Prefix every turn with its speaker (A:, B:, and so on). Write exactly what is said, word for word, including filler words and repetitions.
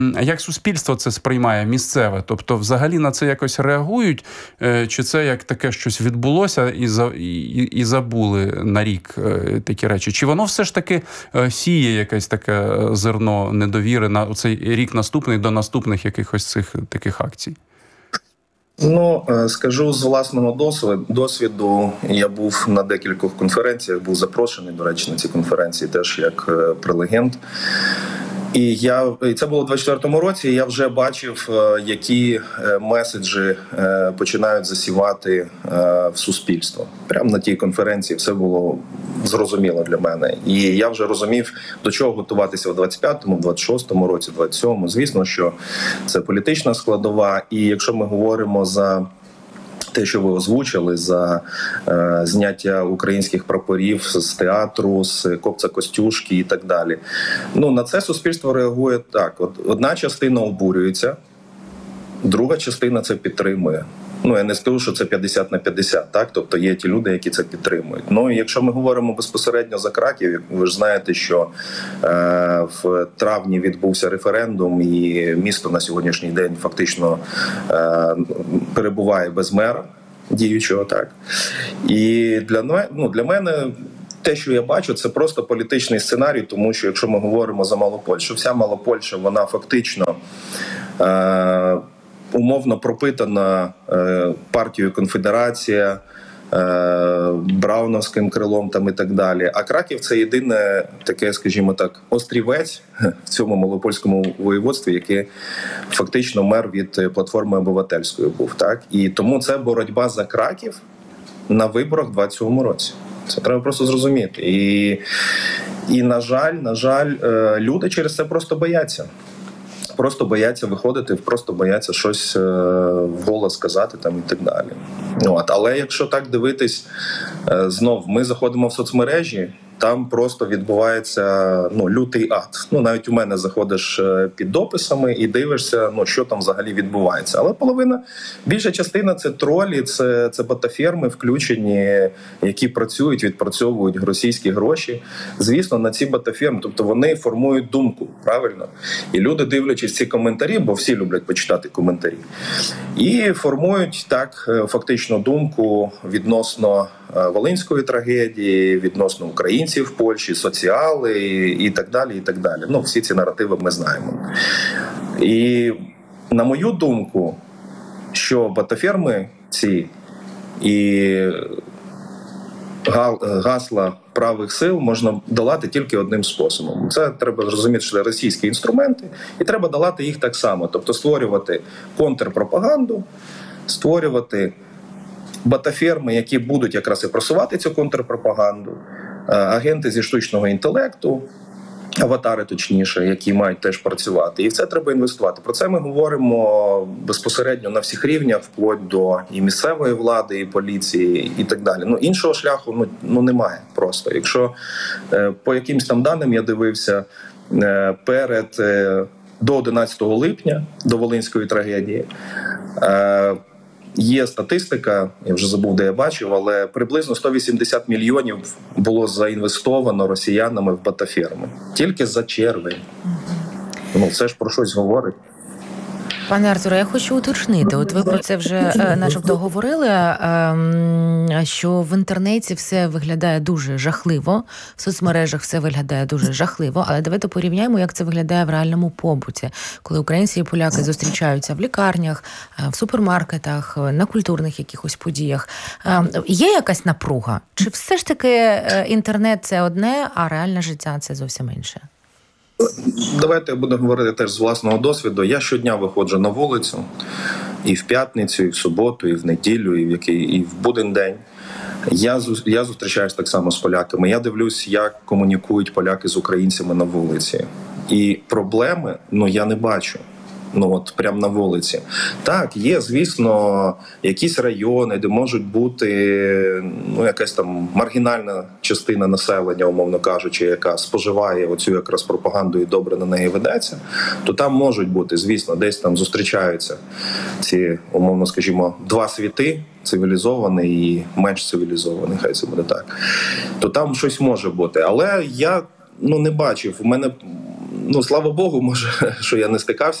A: А як суспільство це сприймає, місцеве? Тобто взагалі на це якось реагують? Чи це як таке щось відбулося і, за, і, і забули на рік такі речі? Чи воно все ж таки сіє якесь таке зерно недовіри на цей рік наступний до наступних якихось цих таких акцій?
B: Ну, скажу з власного досвіду, я був на декількох конференціях, був запрошений, до речі, на ці конференції теж як прелегент. І я і це було у двадцять четвертому році, і я вже бачив, які меседжі починають засівати в суспільство. Прямо на тій конференції все було зрозуміло для мене. І я вже розумів, до чого готуватися у двадцять п'ятому, двадцять шостому році, двадцять сьомому. Звісно, що це політична складова. І якщо ми говоримо за те, що ви озвучили, за е, зняття українських прапорів з театру, з Кобца Костюшки і так далі. Ну, на це суспільство реагує так. От, одна частина обурюється, друга частина це підтримує. Ну, я не скажу, що це п'ятдесят на п'ятдесят, так? Тобто є ті люди, які це підтримують. Ну, і якщо ми говоримо безпосередньо за Краків, ви ж знаєте, що е, в травні відбувся референдум, і місто на сьогоднішній день фактично е, перебуває без мера діючого, так. І для, ну, для мене те, що я бачу, це просто політичний сценарій, тому що якщо ми говоримо за Малопольщу, вся Малопольща, вона фактично Е, умовно пропитана е, партією Конфедерація, е, Брауновським крилом там і так далі. А Краків – це єдине таке, скажімо так, острівець в цьому Малопольському воєводстві, який фактично мер від платформи Обивательської був. Так? І тому це боротьба за Краків на виборах в двадцять сьомому році. Це треба просто зрозуміти. І, і на жаль, на жаль, е, люди через це просто бояться. Просто бояться виходити, просто бояться щось вголос сказати там і так далі. От. Але якщо так дивитись, знов ми заходимо в соцмережі, там просто відбувається ну, лютий ад. Ну, навіть у мене заходиш під дописами і дивишся, ну, що там взагалі відбувається. Але половина, більша частина – це тролі, це, це ботаферми включені, які працюють, відпрацьовують російські гроші. Звісно, на ці ботаферми, тобто вони формують думку, правильно? І люди, дивлячись ці коментарі, бо всі люблять почитати коментарі, і формують так фактично думку відносно Волинської трагедії, відносно українців в Польщі, соціали і так далі, і так далі. Ну, всі ці наративи ми знаємо. І, на мою думку, що ботаферми ці і гасла правих сил можна долати тільки одним способом. Це треба зрозуміти, що це російські інструменти, і треба долати їх так само. Тобто створювати контрпропаганду, створювати ботаферми, які будуть якраз і просувати цю контрпропаганду, агенти зі штучного інтелекту, аватари точніше, які мають теж працювати. І в це треба інвестувати. Про це ми говоримо безпосередньо на всіх рівнях, вплоть до і місцевої влади, і поліції, і так далі. Ну, іншого шляху ну, ну, немає просто. Якщо е, по якимсь там даним я дивився, е, перед, е, до одинадцятого липня, до Волинської трагедії, е, є статистика, я вже забув, де я бачив, але приблизно сто вісімдесят мільйонів було заінвестовано росіянами в ботаферми. Тільки за червень. Ну, це ж про щось говорить.
C: Пане Артуре, я хочу уточнити. От ви про це вже начебто говорили, що в інтернеті все виглядає дуже жахливо, в соцмережах все виглядає дуже жахливо, але давайте порівняємо, як це виглядає в реальному побуті, коли українці і поляки зустрічаються в лікарнях, в супермаркетах, на культурних якихось подіях. Є якась напруга? Чи все ж таки інтернет – це одне, а реальне життя – це зовсім інше?
B: Давайте я буду говорити теж з власного досвіду. Я щодня виходжу на вулицю і в п'ятницю, і в суботу, і в неділю, і в який, і в буден день. Я, я зустрічаюсь так само з поляками. Я дивлюсь, як комунікують поляки з українцями на вулиці. І проблеми, ну, я не бачу. Ну, от, прямо на вулиці. Так, є, звісно, якісь райони, де можуть бути, ну, якась там маргінальна частина населення, умовно кажучи, яка споживає оцю якраз пропаганду і добре на неї ведеться, то там можуть бути, звісно, десь там зустрічаються ці, умовно, скажімо, два світи, цивілізований і менш цивілізований, хай це буде так. То там щось може бути. Але я, ну, не бачив, у мене ну, слава Богу, може, що я не стикався